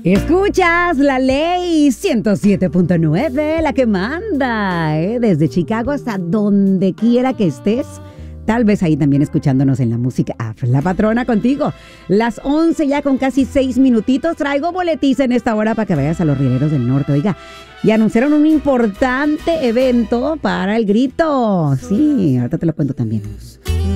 Escuchas la ley 107.9, la que manda, desde Chicago hasta donde quiera que estés. Tal vez ahí también escuchándonos en la música app. La patrona contigo. Las 11 ya con casi 6 minutitos. Traigo boletiza en esta hora para que vayas a los Rieleros del Norte. Oiga, y anunciaron un importante evento para el grito. Sí, ahorita te lo cuento también.